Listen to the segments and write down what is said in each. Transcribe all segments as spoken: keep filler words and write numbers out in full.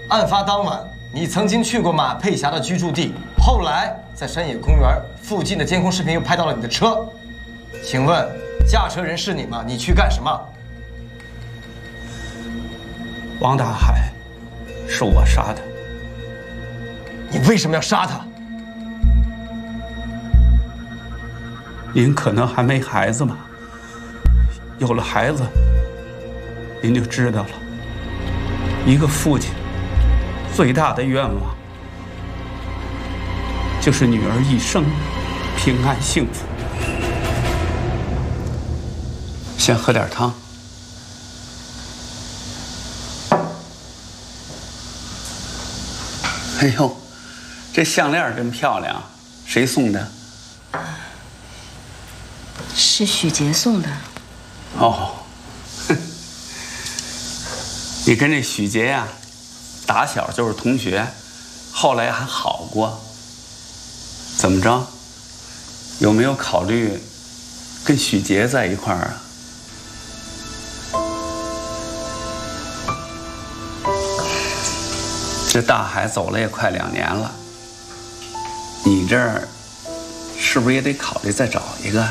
案发当晚，你曾经去过马佩霞的居住地，后来在山野公园附近的监控视频又拍到了你的车。请问，驾车人是你吗？你去干什么？ 王大海，是我杀的。 你为什么要杀他？ 您可能还没孩子吧？有了孩子，您就知道了。一个父亲最大的愿望，就是女儿一生平安幸福。先喝点汤。哎呦，这项链真漂亮，谁送的？ 是许杰送的。 哦，你跟这许杰呀、啊，打小就是同学，后来还好过。怎么着？有没有考虑跟许杰在一块儿啊？这大海走了也快两年了，你这儿是不是也得考虑再找一个？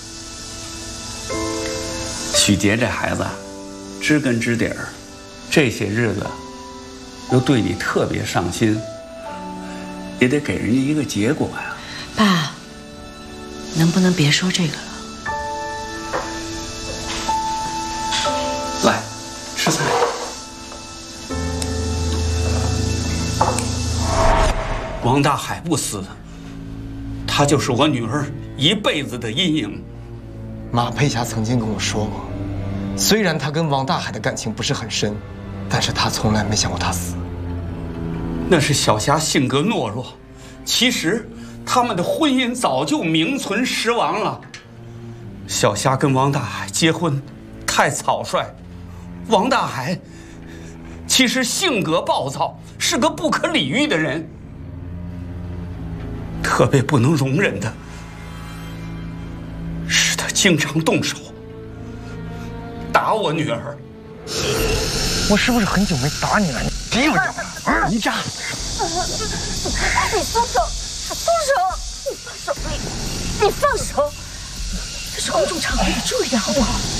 许杰这孩子知根知底儿，这些日子又对你特别上心，也得给人家一个结果呀。 爸，能不能别说这个了？ 来，吃菜。王大海不死，他就是我女儿一辈子的阴影。 马佩霞曾经跟我说过，虽然他跟王大海的感情不是很深，但是他从来没想过他死。 那是小霞性格懦弱，其实他们的婚姻早就名存实亡了。小霞跟王大海结婚太草率，王大海其实性格暴躁，是个不可理喻的人。特别不能容忍的是他经常动手打我女儿。 我是不是很久没打你了？你给我讲，你这， 你松手，松手，你放手，你你放手，这是公众场合，你注意点好不好？